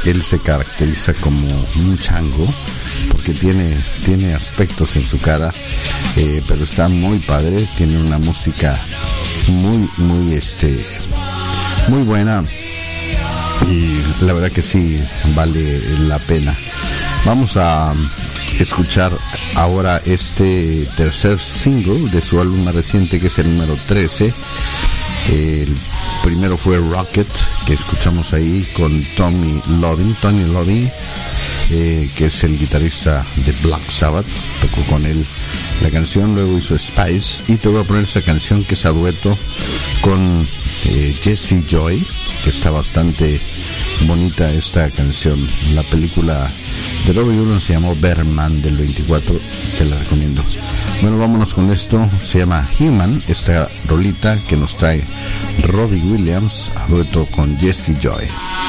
él se caracteriza como un chango, porque tiene aspectos en su cara, pero está muy padre, tiene una música muy buena, y la verdad que sí vale la pena. Vamos a escuchar ahora este tercer single de su álbum más reciente, que es el número 13. El primero fue Rocket, que escuchamos ahí con Tony Levin, que es el guitarrista de Black Sabbath, tocó con él la canción. Luego hizo Spice, y te voy a poner esa canción que es a dueto con Jessie Joy, que está bastante bonita esta canción. La película de Robbie Williams se llamó Berman del 24, te la recomiendo. Bueno, vámonos con esto, se llama Human, esta rolita que nos trae Robbie Williams a dueto con Jessie Joy.